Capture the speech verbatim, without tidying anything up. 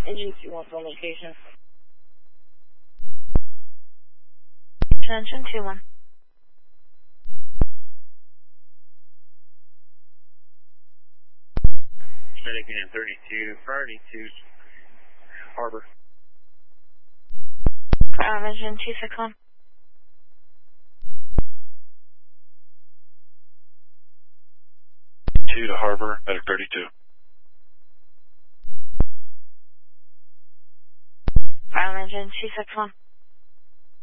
Engine two one from location. Engine two one. Medican thirty-two, priority to Harbor. Um, engine two six one. two to Harbor, Medic thirty-two. File engine two six one.